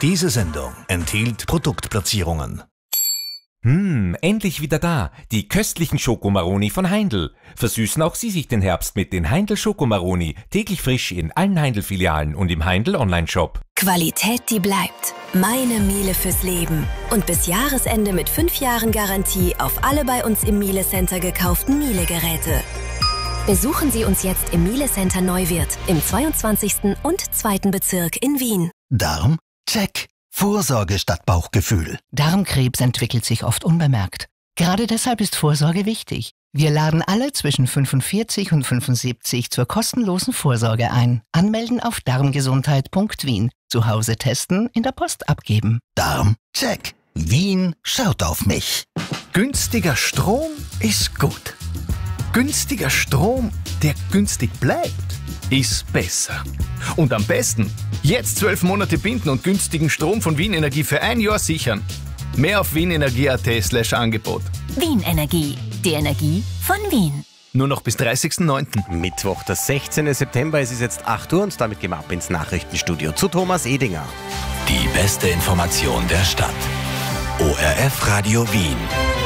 Diese Sendung enthielt Produktplatzierungen. Endlich wieder da. Die köstlichen Schokomaroni von Heindl. Versüßen auch Sie sich den Herbst mit den Heindl Schokomaroni. Täglich frisch in allen Heindl-Filialen und im Heindl Online-Shop. Qualität, die bleibt. Meine Miele fürs Leben. Und bis Jahresende mit 5 Jahren Garantie auf alle bei uns im Miele Center gekauften Miele-Geräte. Besuchen Sie uns jetzt im Miele Center Neuwirth im 22. und 2. Bezirk in Wien. Darm? Check. Vorsorge statt Bauchgefühl. Darmkrebs entwickelt sich oft unbemerkt. Gerade deshalb ist Vorsorge wichtig. Wir laden alle zwischen 45 und 75 zur kostenlosen Vorsorge ein. Anmelden auf darmgesundheit.wien. Zu Hause testen, in der Post abgeben. Darm? Check. Wien schaut auf mich. Günstiger Strom ist gut. Günstiger Strom, der günstig bleibt, ist besser. Und am besten, jetzt 12 Monate binden und günstigen Strom von Wien Energie für 1 Jahr sichern. Mehr auf wienenergie.at/Angebot. Wien Energie. Die Energie von Wien. Nur noch bis 30.09. Mittwoch, der 16. September, es ist jetzt 8 Uhr und damit gehen wir ab ins Nachrichtenstudio zu Thomas Edinger. Die beste Information der Stadt. ORF Radio Wien.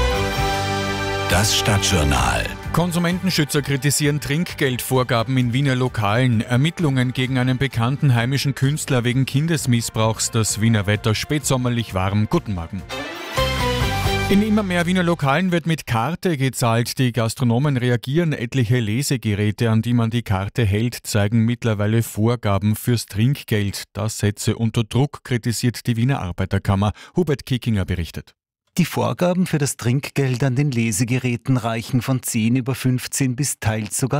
Das Stadtjournal. Konsumentenschützer kritisieren Trinkgeldvorgaben in Wiener Lokalen. Ermittlungen gegen einen bekannten heimischen Künstler wegen Kindesmissbrauchs. Das Wiener Wetter spätsommerlich warm. Guten Morgen. In immer mehr Wiener Lokalen wird mit Karte gezahlt. Die Gastronomen reagieren. Etliche Lesegeräte, an die man die Karte hält, zeigen mittlerweile Vorgaben fürs Trinkgeld. Das setze unter Druck, kritisiert die Wiener Arbeiterkammer. Hubert Kickinger berichtet. Die Vorgaben für das Trinkgeld an den Lesegeräten reichen von 10 über 15 bis teils sogar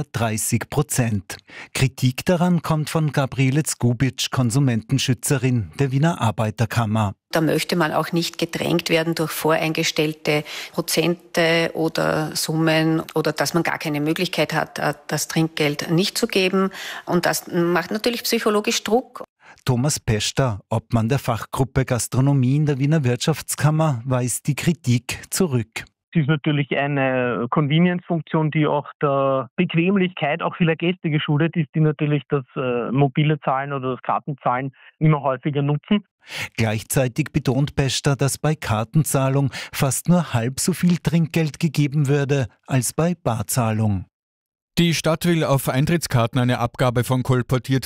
30%. Kritik daran kommt von Gabriele Zgubic, Konsumentenschützerin der Wiener Arbeiterkammer. Da möchte man auch nicht gedrängt werden durch voreingestellte Prozente oder Summen oder dass man gar keine Möglichkeit hat, das Trinkgeld nicht zu geben. Und das macht natürlich psychologisch Druck. Thomas Pester, Obmann der Fachgruppe Gastronomie in der Wiener Wirtschaftskammer, weist die Kritik zurück. Es ist natürlich eine Convenience-Funktion, die auch der Bequemlichkeit auch vieler Gäste geschuldet ist, die natürlich das mobile Zahlen oder das Kartenzahlen immer häufiger nutzen. Gleichzeitig betont Pester, dass bei Kartenzahlung fast nur halb so viel Trinkgeld gegeben würde als bei Barzahlung. Die Stadt will auf Eintrittskarten eine Abgabe von kolportiert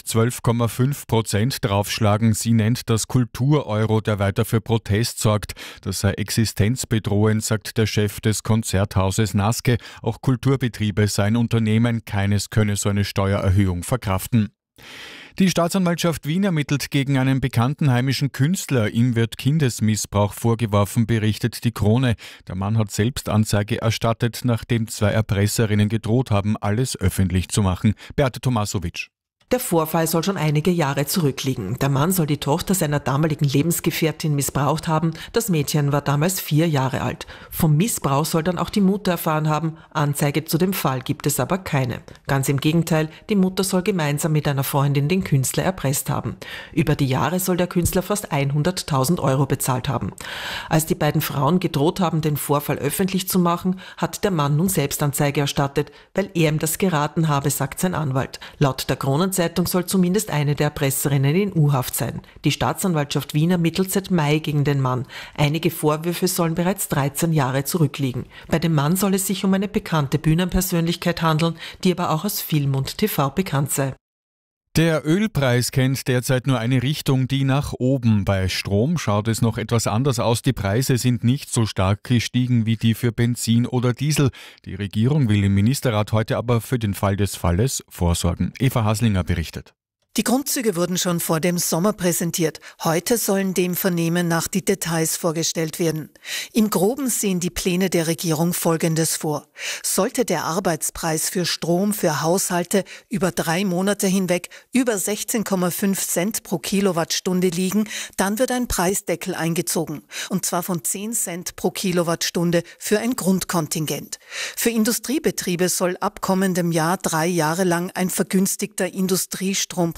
12,5% draufschlagen. Sie nennt das Kultur-Euro, der weiter für Protest sorgt. Das sei existenzbedrohend, sagt der Chef des Konzerthauses Naske. Auch Kulturbetriebe seien Unternehmen, keines könne so eine Steuererhöhung verkraften. Die Staatsanwaltschaft Wien ermittelt gegen einen bekannten heimischen Künstler. Ihm wird Kindesmissbrauch vorgeworfen, berichtet die Krone. Der Mann hat selbst Anzeige erstattet, nachdem 2 Erpresserinnen gedroht haben, alles öffentlich zu machen. Beate Tomasovic. Der Vorfall soll schon einige Jahre zurückliegen. Der Mann soll die Tochter seiner damaligen Lebensgefährtin missbraucht haben. Das Mädchen war damals 4 Jahre alt. Vom Missbrauch soll dann auch die Mutter erfahren haben. Anzeige zu dem Fall gibt es aber keine. Ganz im Gegenteil, die Mutter soll gemeinsam mit einer Freundin den Künstler erpresst haben. Über die Jahre soll der Künstler fast 100.000 € bezahlt haben. Als die beiden Frauen gedroht haben, den Vorfall öffentlich zu machen, hat der Mann nun selbst Anzeige erstattet, weil er ihm das geraten habe, sagt sein Anwalt. Laut der Kronenzeitung soll zumindest eine der Erpresserinnen in U-Haft sein. Die Staatsanwaltschaft Wien ermittelt seit Mai gegen den Mann. Einige Vorwürfe sollen bereits 13 Jahre zurückliegen. Bei dem Mann soll es sich um eine bekannte Bühnenpersönlichkeit handeln, die aber auch aus Film und TV bekannt sei. Der Ölpreis kennt derzeit nur eine Richtung, die nach oben. Bei Strom schaut es noch etwas anders aus. Die Preise sind nicht so stark gestiegen wie die für Benzin oder Diesel. Die Regierung will im Ministerrat heute aber für den Fall des Falles vorsorgen. Eva Haslinger berichtet. Die Grundzüge wurden schon vor dem Sommer präsentiert. Heute sollen dem Vernehmen nach die Details vorgestellt werden. Im Groben sehen die Pläne der Regierung Folgendes vor. Sollte der Arbeitspreis für Strom für Haushalte über 3 Monate hinweg über 16,5 Cent pro Kilowattstunde liegen, dann wird ein Preisdeckel eingezogen. Und zwar von 10 Cent pro Kilowattstunde für ein Grundkontingent. Für Industriebetriebe soll ab kommendem Jahr 3 Jahre lang ein vergünstigter Industriestrompreis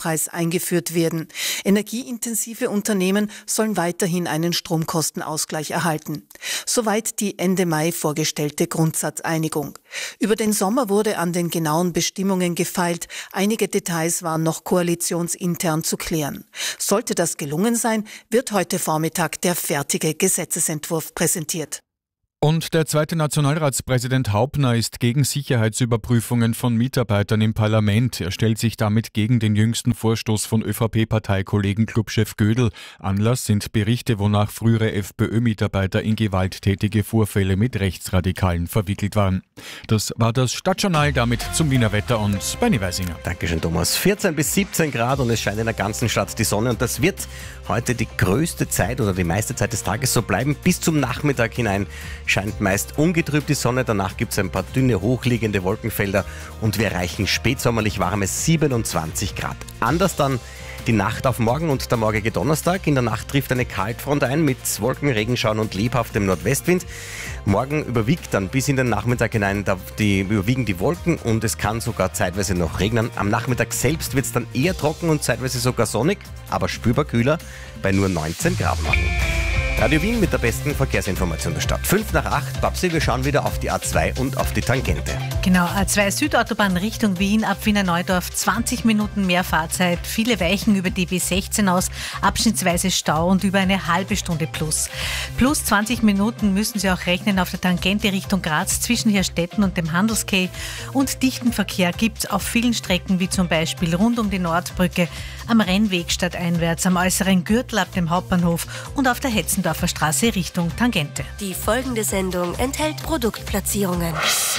Strompreis eingeführt werden. Energieintensive Unternehmen sollen weiterhin einen Stromkostenausgleich erhalten. Soweit die Ende Mai vorgestellte Grundsatzeinigung. Über den Sommer wurde an den genauen Bestimmungen gefeilt. Einige Details waren noch koalitionsintern zu klären. Sollte das gelungen sein, wird heute Vormittag der fertige Gesetzesentwurf präsentiert. Und der zweite Nationalratspräsident Hauptner ist gegen Sicherheitsüberprüfungen von Mitarbeitern im Parlament. Er stellt sich damit gegen den jüngsten Vorstoß von ÖVP-Parteikollegen Clubchef Gödel. Anlass sind Berichte, wonach frühere FPÖ-Mitarbeiter in gewalttätige Vorfälle mit Rechtsradikalen verwickelt waren. Das war das Stadtjournal, damit zum Wiener Wetter und Benny Weisinger. Dankeschön, Thomas. 14 bis 17 Grad und es scheint in der ganzen Stadt die Sonne. Und das wird heute die größte Zeit oder die meiste Zeit des Tages so bleiben. Bis zum Nachmittag hinein scheint meist ungetrübt die Sonne. Danach gibt es ein paar dünne, hochliegende Wolkenfelder und wir erreichen spätsommerlich warme 27 Grad. Anders dann die Nacht auf morgen und der morgige Donnerstag. In der Nacht trifft eine Kaltfront ein mit Wolken, Regenschauern und lebhaftem Nordwestwind. Morgen überwiegt dann bis in den Nachmittag hinein überwiegen die Wolken und es kann sogar zeitweise noch regnen. Am Nachmittag selbst wird es dann eher trocken und zeitweise sogar sonnig, aber spürbar kühler bei nur 19 Grad morgen. Radio Wien mit der besten Verkehrsinformation der Stadt. 5:08, Babsi, wir schauen wieder auf die A2 und auf die Tangente. Genau, A2 Südautobahn Richtung Wien, ab Wiener Neudorf 20 Minuten mehr Fahrzeit, viele Weichen über die B16 aus, abschnittsweise Stau und über eine halbe Stunde plus. Plus 20 Minuten müssen Sie auch rechnen auf der Tangente Richtung Graz zwischen Herstetten und dem Handelskay. Und dichten Verkehr gibt es auf vielen Strecken, wie zum Beispiel rund um die Nordbrücke, am Rennweg stadteinwärts, am äußeren Gürtel ab dem Hauptbahnhof und auf der Hetzendorfer Straße Richtung Tangente. Die folgende Sendung enthält Produktplatzierungen.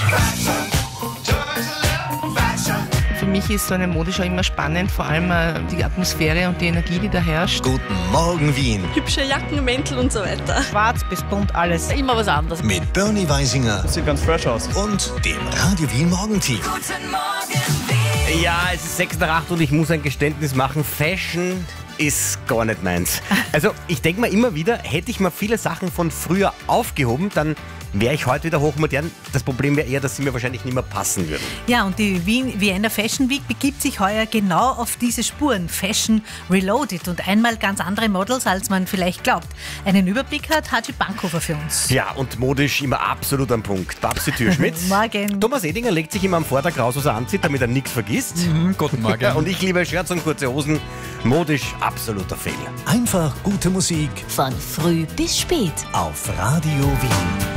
Für mich ist so eine Modeschau immer spannend, vor allem die Atmosphäre und die Energie, die da herrscht. Guten Morgen Wien. Hübsche Jacken, Mäntel und so weiter. Schwarz bis bunt alles. Immer was anderes. Mit Bernie Weisinger. Das sieht ganz fresh aus. Und dem Radio Wien Morgenteam. Guten Morgen, Wien. Ja, es ist 6:08 und ich muss ein Geständnis machen. Fashion ist gar nicht meins. Also ich denke mir immer wieder, hätte ich mal viele Sachen von früher aufgehoben, dann wäre ich heute wieder hochmodern. Das Problem wäre eher, dass sie mir wahrscheinlich nicht mehr passen würden. Ja, und die Vienna Fashion Week begibt sich heuer genau auf diese Spuren. Fashion Reloaded und einmal ganz andere Models, als man vielleicht glaubt. Einen Überblick hat Haji Bankhofer für uns. Ja, und modisch immer absolut am Punkt. Babsi Türschmitz. Morgen. Thomas Edinger legt sich immer am Vortag raus, was er anzieht, damit er nichts vergisst. Guten Morgen. Und ich liebe Shirts und kurze Hosen. Modisch absoluter Fehler. Einfach gute Musik Von früh bis spät. auf Radio Wien.